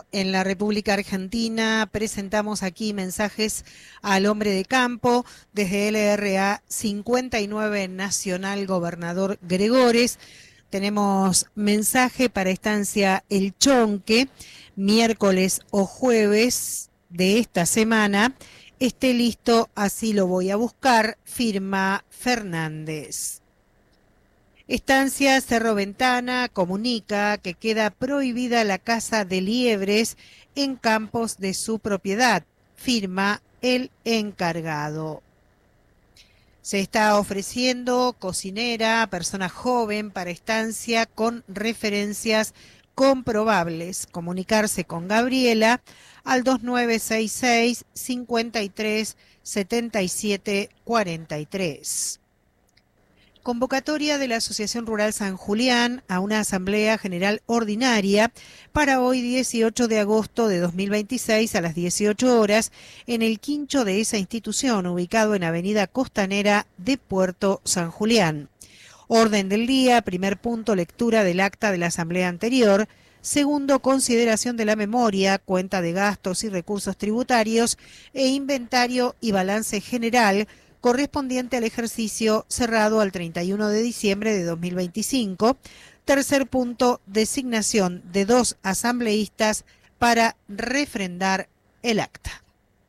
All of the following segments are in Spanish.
en la República Argentina. Presentamos aquí mensajes al hombre de campo desde LRA 59 Nacional Gobernador Gregores. Tenemos mensaje para estancia El Chonque, miércoles o jueves de esta semana. Esté listo, así lo voy a buscar, firma Fernández. Estancia Cerro Ventana comunica que queda prohibida la caza de liebres en campos de su propiedad, firma el encargado. Se está ofreciendo cocinera, persona joven para estancia con referencias comprobables. Comunicarse con Gabriela al 2966 53 77 43. Convocatoria de la Asociación Rural San Julián a una Asamblea General Ordinaria para hoy 18 de agosto de 2026 a las 18 horas en el quincho de esa institución, ubicado en Avenida Costanera de Puerto San Julián. Orden del día, primer punto, lectura del acta de la Asamblea anterior. Segundo, consideración de la memoria, cuenta de gastos y recursos tributarios e inventario y balance general correspondiente al ejercicio cerrado al 31 de diciembre de 2025. Tercer punto, designación de 2 asambleístas para refrendar el acta.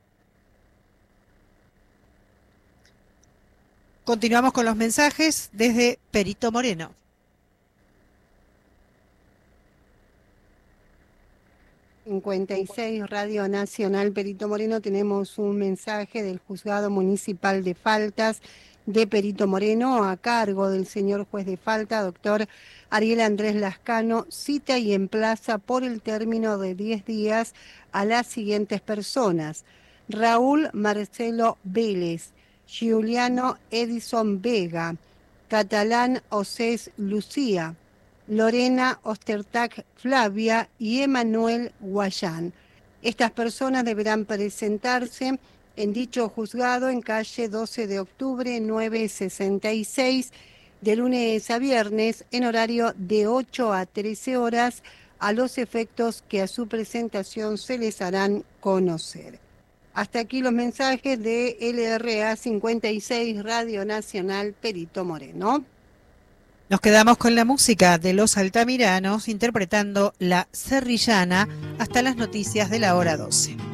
Continuamos con los mensajes desde Perito Moreno. Radio Nacional Perito Moreno, tenemos un mensaje del Juzgado Municipal de Faltas de Perito Moreno a cargo del señor juez de falta, doctor Ariel Andrés Lascano. Cita y emplaza por el término de 10 días a las siguientes personas: Raúl Marcelo Vélez, Giuliano Edison Vega, Catalán Osés Lucía, Lorena Ostertag Flavia y Emanuel Guayán. Estas personas deberán presentarse en dicho juzgado en calle 12 de octubre 966, de lunes a viernes, en horario de 8 a 13 horas, a los efectos que a su presentación se les harán conocer. Hasta aquí los mensajes de LRA 56 Radio Nacional Perito Moreno. Nos quedamos con la música de Los Altamiranos interpretando La Serrillana hasta las noticias de la hora 12.